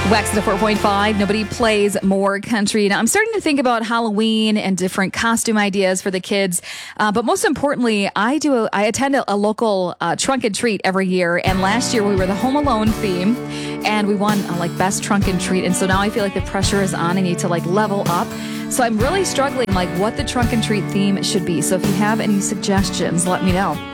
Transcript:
Wax at a 4.5. Nobody plays more country. Now, I'm starting to think about Halloween and different costume ideas for the kids. But most importantly, I attend a local trunk and treat every year. And last year we were the Home Alone theme and we won best trunk and treat. And so now I feel like the pressure is on. I need to level up. So I'm really struggling what the trunk and treat theme should be. So if you have any suggestions, let me know.